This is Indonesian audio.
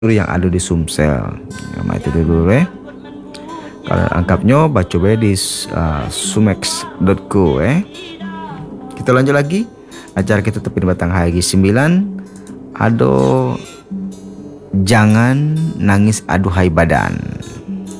yang ada di Sumsel. Itu dulu Kalau angkapnya baca di sumex.co. Kita lanjut lagi. Acara kita tepi batang hari 9. Ado jangan nangis aduhai badan.